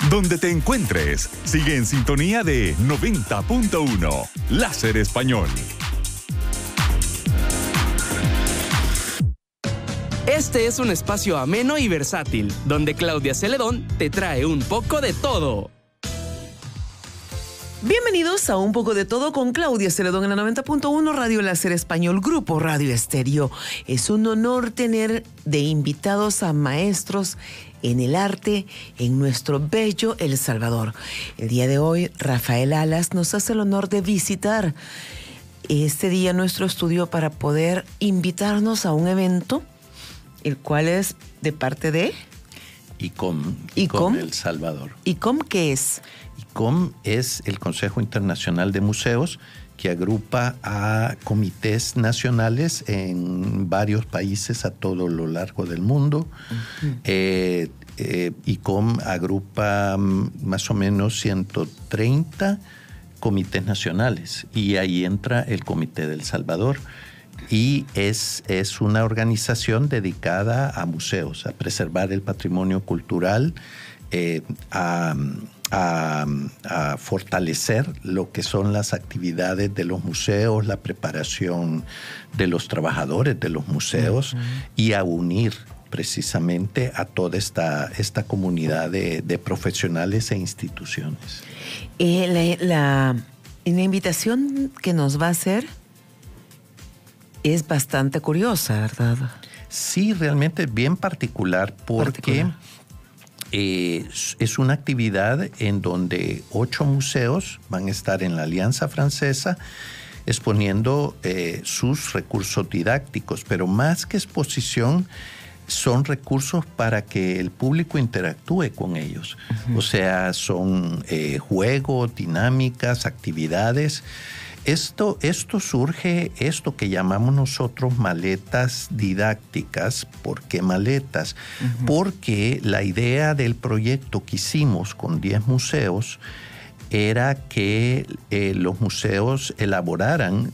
Donde te encuentres, sigue en sintonía de 90.1 Láser Español. Este es un espacio ameno y versátil, donde Claudia Celedón te trae un poco de todo. Bienvenidos a Un Poco de Todo con Claudia Celedón en la 90.1 Radio Láser Español, Grupo Radio Estéreo. Es un honor tener de invitados a maestros en el arte en nuestro bello El Salvador. El día de hoy, Rafael Alas nos hace el honor de visitar este día nuestro estudio para poder invitarnos a un evento, el cual es de parte de ICOM El Salvador. ¿ICOM qué es? ICOM es el Consejo Internacional de Museos, que agrupa a comités nacionales en varios países a todo lo largo del mundo. ICOM agrupa más o menos 130 comités nacionales y ahí entra el Comité del Salvador. Y es una organización dedicada a museos, a preservar el patrimonio cultural, a fortalecer lo que son las actividades de los museos, la preparación de los trabajadores de los museos y a unir precisamente a toda esta comunidad de profesionales e instituciones. La invitación que nos va a hacer es bastante curiosa, ¿verdad? Sí, realmente es bien particular porque es una actividad en donde 8 museos van a estar en la Alianza Francesa exponiendo sus recursos didácticos, pero más que exposición, son recursos para que el público interactúe con ellos. O sea, son juegos, dinámicas, actividades. Esto surge, esto que llamamos nosotros maletas didácticas. ¿Por qué maletas? Porque la idea del proyecto que hicimos con 10 museos era que los museos elaboraran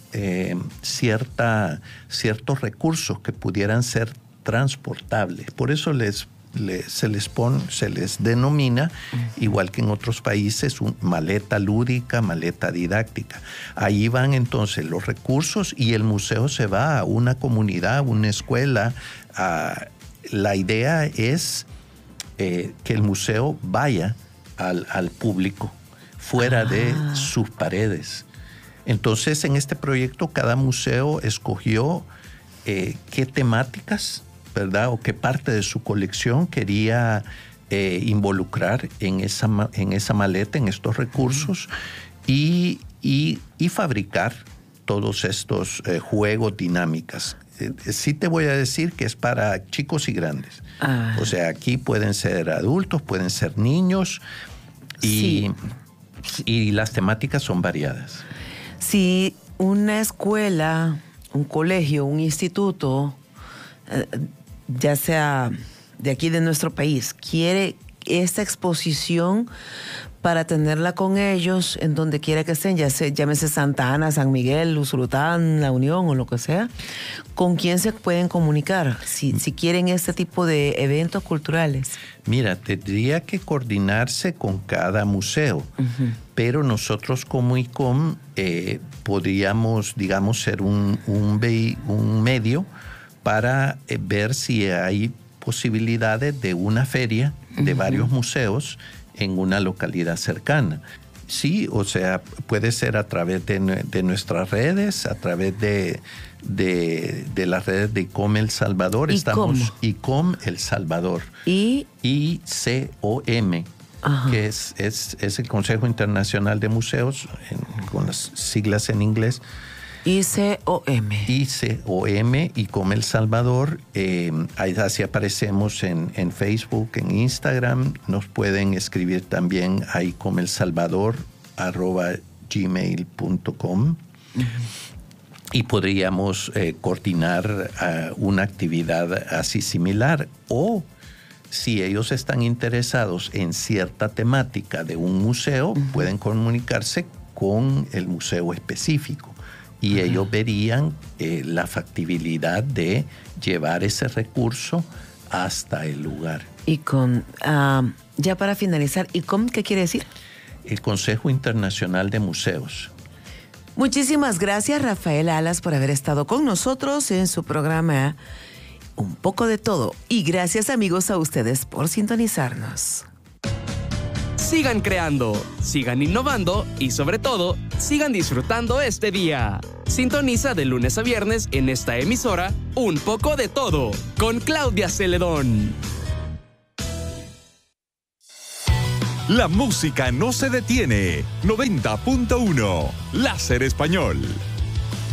ciertos recursos que pudieran ser transportables. Por eso se les denomina, igual que en otros países, maleta lúdica, maleta didáctica. Ahí van entonces los recursos y el museo se va a una comunidad, a una escuela. La idea es que el museo vaya al público, fuera de sus paredes. Entonces, en este proyecto, cada museo escogió qué temáticas, ¿verdad? O qué parte de su colección quería involucrar en esa maleta, en estos recursos, y fabricar todos estos juegos, dinámicas. Sí te voy a decir que es para chicos y grandes. O sea, aquí pueden ser adultos, pueden ser niños, y las temáticas son variadas. Si una escuela, un colegio, un instituto, ya sea de aquí de nuestro país, quiere esta exposición para tenerla con ellos en donde quiera que estén, llámese Santa Ana, San Miguel, Usulután, La Unión o lo que sea, ¿con quién se pueden comunicar si quieren este tipo de eventos culturales? Mira, tendría que coordinarse con cada museo, pero nosotros como ICOM podríamos, digamos, ser un medio para ver si hay posibilidades de una feria de varios museos en una localidad cercana. Sí, o sea, puede ser a través de nuestras redes, a través de las redes de ICOM El Salvador. Estamos ICOM El Salvador. ICOM, que es el Consejo Internacional de Museos, con las siglas en inglés. ICOM, Y con Ya para finalizar, ¿ICOM qué quiere decir? El Consejo Internacional de Museos. Muchísimas gracias, Rafael Alas, por haber estado con nosotros en su programa Un poco de todo. Y gracias, amigos, a ustedes por sintonizarnos. Sigan creando, sigan innovando y sobre todo, sigan disfrutando este día. Sintoniza de lunes a viernes en esta emisora Un poco de todo con Claudia Celedón. La música no se detiene. 90.1 Láser Español.